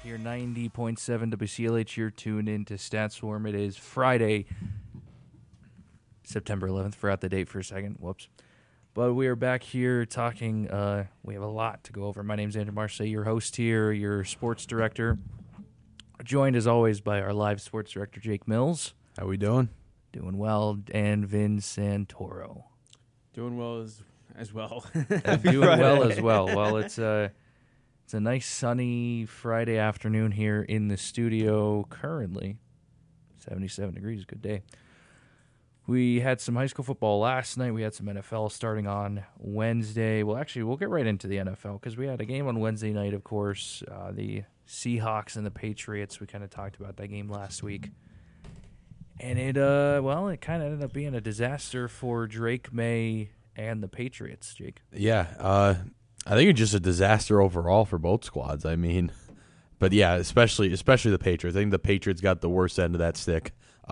here, 90.7 WCLH. You're tuned in to StatSwarm. It is Friday, September 11th. Forgot the date for a second. Whoops. But we are back here talking. We have a lot to go over. My name's Andrew Marseille, your host here, your sports director. Joined, as always, by our live sports director, Jake Mills. How we doing? Doing well. And Vin Santoro. Doing well as well. Doing well as well. Well, it's a nice sunny Friday afternoon here in the studio. Currently, 77 degrees. Good day. We had some high school football last night. We had some NFL starting on Wednesday. Well, actually, we'll get right into the NFL because we had a game on Wednesday night, of course. The Seahawks and the Patriots. We kind of talked about that game last week. And it kind of ended up being a disaster for Drake May and the Patriots, Jake. Yeah, I think it's just a disaster overall for both squads. I mean, but yeah, especially the Patriots. I think the Patriots got the worst end of that stick.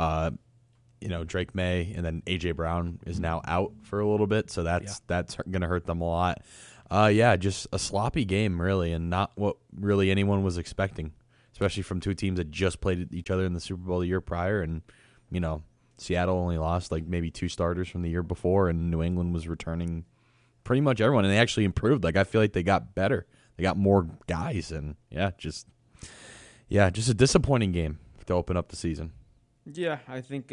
Drake May and then A.J. Brown is now out for a little bit, so that's going to hurt them a lot. Just a sloppy game, really, and not what really anyone was expecting, especially from two teams that just played each other in the Super Bowl the year prior. And, Seattle only lost like maybe two starters from the year before, and New England was returning pretty much everyone, and they actually improved. Like, I feel like they got better. They got more guys, and just a disappointing game to open up the season. Yeah, I think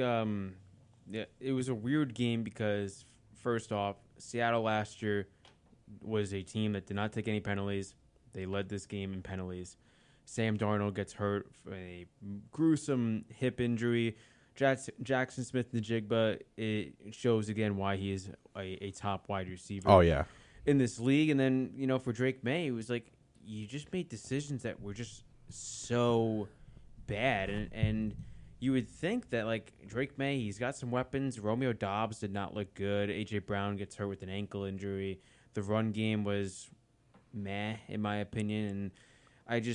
it was a weird game because, first off, Seattle last year was a team that did not take any penalties. They led this game in penalties. Sam Darnold gets hurt for a gruesome hip injury. Jackson Smith-Njigba, it shows again why he is a top wide receiver. Oh, yeah. In this league. And then, for Drake May, it was like you just made decisions that were just so bad. And you would think that, like, Drake May, he's got some weapons. Romeo Doubs did not look good. A.J. Brown gets hurt with an ankle injury. The run game was meh, in my opinion. And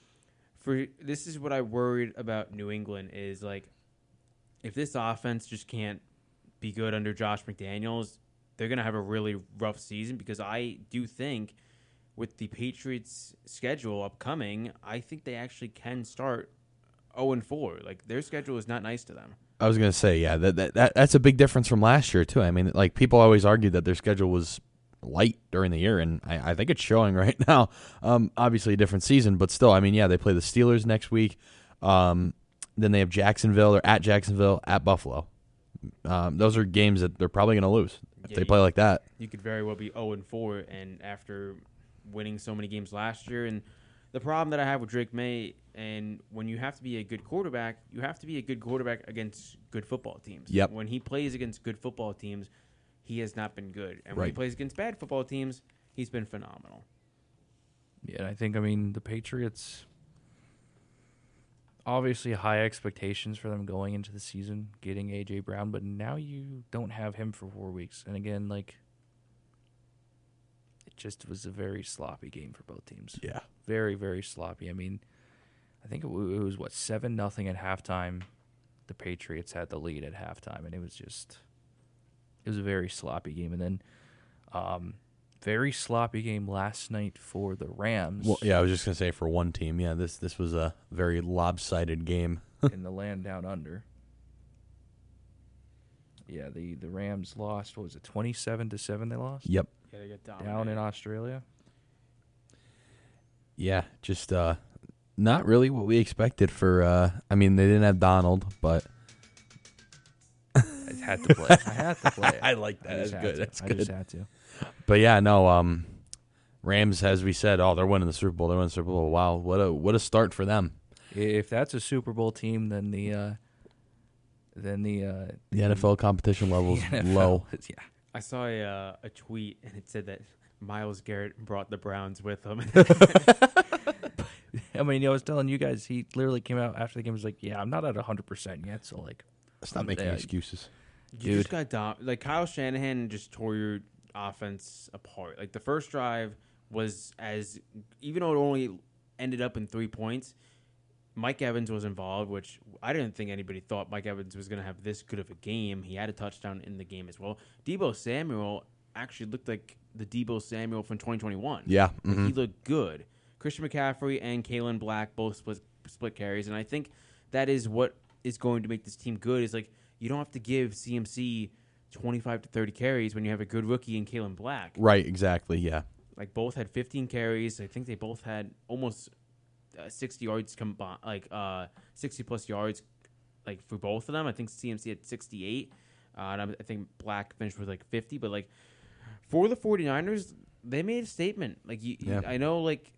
this is what I worried about New England is, like, if this offense just can't be good under Josh McDaniels, they're going to have a really rough season because I do think with the Patriots' schedule upcoming, I think they actually can start 0-4. Like, their schedule is not nice to them. I was going to say, yeah, that's a big difference from last year, too. I mean, like, people always argued that their schedule was light during the year, and I think it's showing right now. Obviously a different season, but still, I mean, yeah, they play the Steelers next week. Then they have Jacksonville, or at Jacksonville, at Buffalo. Those are games that they're probably going to lose if they play like that. You could very well be 0-4, and after winning so many games last year. And the problem that I have with Drake May, and when you have to be a good quarterback, you have to be a good quarterback against good football teams. Yep. When he plays against good football teams, he has not been good. And when he plays against bad football teams, he's been phenomenal. Yeah, I think, the Patriots, obviously high expectations for them going into the season, getting A.J. Brown, but now you don't have him for 4 weeks. And again, like, it just was a very sloppy game for both teams. Yeah. Very, very sloppy. I think it was 7-0 at halftime. The Patriots had the lead at halftime, and it was a very sloppy game. And then very sloppy game last night for the Rams. Well, yeah, I was just going to say for one team, yeah, this was a very lopsided game. in the land down under. Yeah, the Rams lost, what was it, 27-7 they lost? Yep. Yeah, they got dominated. Down in Australia. Yeah, just not really what we expected for, they didn't have Donald, but I had to play. I like that. That's good. That's good. I just had to. But yeah, no, Rams, as we said, they're winning the Super Bowl. They're winning the Super Bowl. Wow, what a start for them. If that's a Super Bowl team, then the NFL competition level's low. Yeah. I saw a tweet, and it said that Myles Garrett brought the Browns with him. I was telling you guys, he literally came out after the game, was like, yeah, I'm not at 100% yet, so, like. Stop making excuses. You just got like, Kyle Shanahan just tore your offense apart. Like, the first drive was even though it only ended up in 3 points, Mike Evans was involved, which I didn't think anybody thought Mike Evans was going to have this good of a game. He had a touchdown in the game as well. Deebo Samuel actually looked like the Deebo Samuel from 2021. Yeah. Like, he looked good. Christian McCaffrey and Kalen Black both split carries, and I think that is what is going to make this team good. Is like you don't have to give CMC 25 to 30 carries when you have a good rookie in Kalen Black. Right, exactly, yeah. Like both had 15 carries. I think they both had almost 60 yards 60 plus yards, like for both of them. I think CMC had 68, and I think Black finished with like 50. But like for the 49ers, they made a statement. Like I know like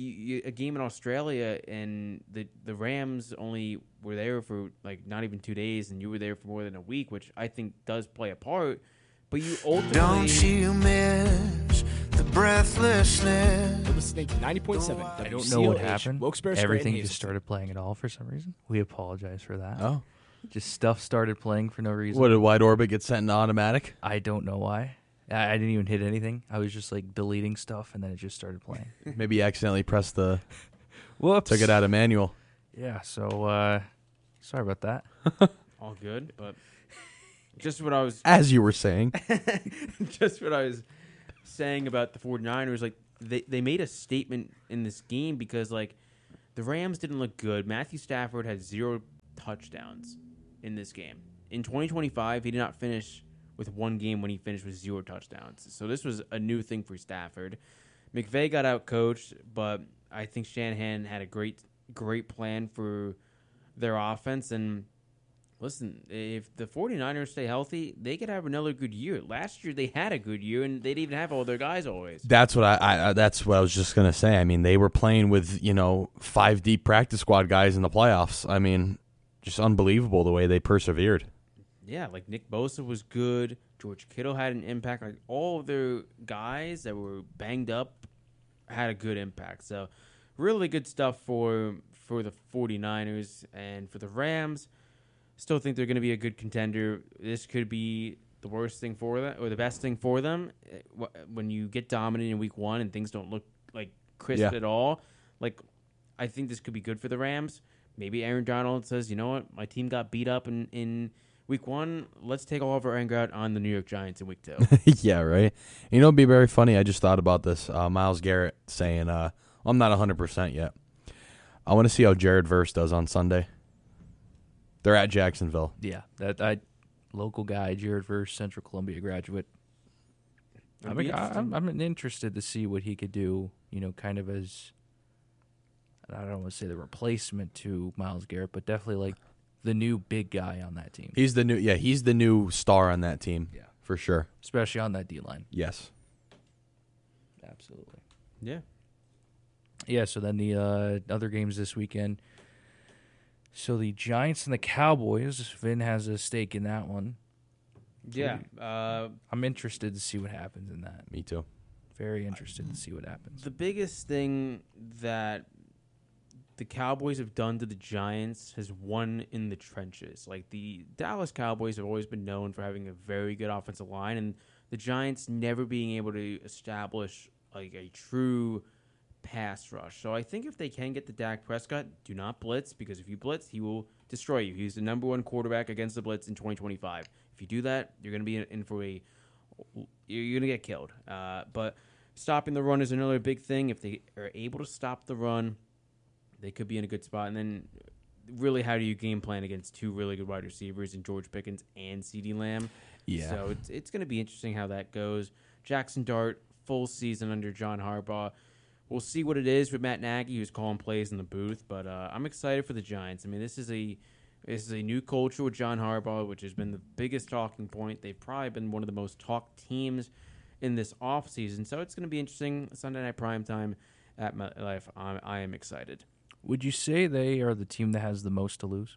a game in Australia and the Rams only were there for like not even 2 days, and you were there for more than a week, which I think does play a part. But you ultimately don't you miss the breathlessness? You're listening to 90.7. I don't know what WCOH, happened. Wilkes-Barre, Everything Scranton, just started playing at all for some reason. We apologize for that. Oh. Just stuff started playing for no reason. What, did Wide Orbit get sent into automatic? I don't know why. I didn't even hit anything. I was just like deleting stuff, and then it just started playing. Maybe you accidentally pressed Whoops. took it out of manual. Yeah, so sorry about that. all good, but just what I was As you were saying. just what I was saying about the 49ers, like they made a statement in this game because like the Rams didn't look good. Matthew Stafford had 0 touchdowns in this game. In 2025, he did not finish with one game when he finished with 0 touchdowns. So this was a new thing for Stafford. McVay got out coached, but I think Shanahan had a great plan for their offense. And listen, if the 49ers stay healthy, they could have another good year. Last year they had a good year, and they didn't even have all their guys always. That's what that's what I was just gonna say. I mean, they were playing with 5 deep practice squad guys in the playoffs. I mean, just unbelievable the way they persevered. Yeah, like Nick Bosa was good. George Kittle had an impact. Like all of their guys that were banged up had a good impact. So really good stuff for the 49ers. And for the Rams, still think they're going to be a good contender. This could be the worst thing for them or the best thing for them when you get dominant in week 1 and things don't look like crisp at all. Like I think this could be good for the Rams. Maybe Aaron Donald says, you know what, my team got beat up in week 1, let's take all of our anger out on the New York Giants in week 2. Yeah, right. It'd be very funny. I just thought about this. Myles Garrett saying, I'm not 100% yet. I want to see how Jared Verse does on Sunday. They're at Jacksonville. Yeah, that local guy, Jared Verse, Central Columbia graduate. I'm interested to see what he could do, kind of as, I don't want to say the replacement to Myles Garrett, but definitely like the new big guy on that team. He's the new star on that team. Yeah. For sure. Especially on that D-line. Yes. Absolutely. Yeah. Yeah, so then the other games this weekend. So the Giants and the Cowboys, Vin has a stake in that one. Yeah. I'm interested to see what happens in that. Me too. Very interested to see what happens. The biggest thing that the Cowboys have done to the Giants has won in the trenches. Like the Dallas Cowboys have always been known for having a very good offensive line, and the Giants never being able to establish like a true pass rush. So I think if they can get the Dak Prescott, do not blitz, because if you blitz, he will destroy you. He's the number 1 quarterback against the blitz in 2025. If you do that, you're going to be in for you're going to get killed. But stopping the run is another big thing. If they are able to stop the run, they could be in a good spot. And then really, how do you game plan against 2 really good wide receivers in George Pickens and CeeDee Lamb? Yeah. So it's going to be interesting how that goes. Jackson Dart, full season under John Harbaugh. We'll see what it is with Matt Nagy, who's calling plays in the booth. But I'm excited for the Giants. I mean, this is a new culture with John Harbaugh, which has been the biggest talking point. They've probably been one of the most talked teams in this offseason. So it's going to be interesting. Sunday night primetime at MetLife. I am excited. Would you say they are the team that has the most to lose?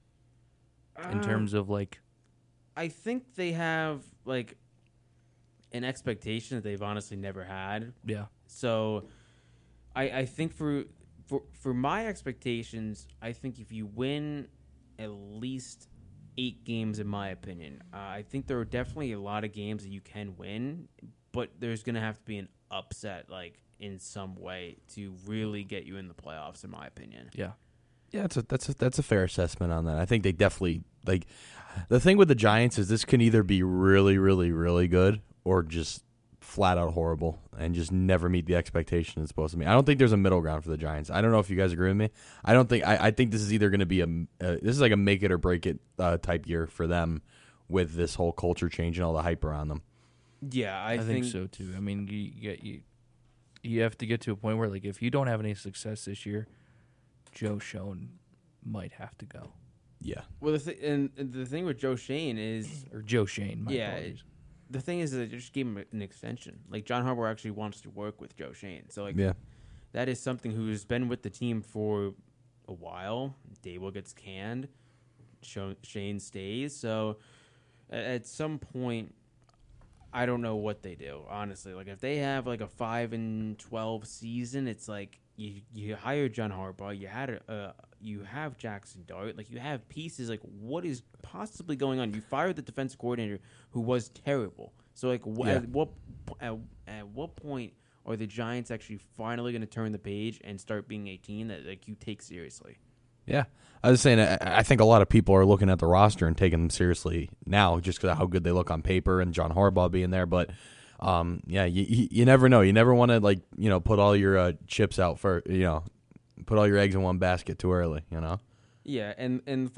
In terms of like... I think they have like an expectation that they've honestly never had. Yeah. So I think for my expectations, I think if you win at least 8 games, in my opinion, I think there are definitely a lot of games that you can win, but there's going to have to be an upset like in some way to really get you in the playoffs, in my opinion. Yeah. Yeah, that's a fair assessment on that. I think they definitely the thing with the Giants is this can either be really, really, really good or just flat out horrible and just never meet the expectation it's supposed to meet. I don't think there's a middle ground for the Giants. I don't know if you guys agree with me. I don't think. I think this is either going to be this is like a make it or break it type year for them with this whole culture change and all the hype around them. Yeah, I think so too. I mean, you have to get to a point where, like, if you don't have any success this year, Joe Schoen might have to go. Yeah. Well, the thing with Joe Shane is, Or Joe Shane. My yeah, apologies. the thing is that they just gave him an extension. Like, John Harbaugh actually wants to work with Joe Shane, so like, Yeah. that is something who's been with the team for a while. Dable gets canned, Shane stays. So at some point, I don't know what they do, honestly. Like, if they have like a 5-12 season, it's like you hired John Harbaugh, you have Jackson Dart, like, you have pieces. Like, what is possibly going on? You fired the defensive coordinator who was terrible. So like, at what point are the Giants actually finally going to turn the page and start being a team that, like, you take seriously? Yeah. I was saying, I think a lot of people are looking at the roster and taking them seriously now just because of how good they look on paper and John Harbaugh being there. But, yeah, you never know. You never want to, like, put all your chips out for, put all your eggs in one basket too early, Yeah, and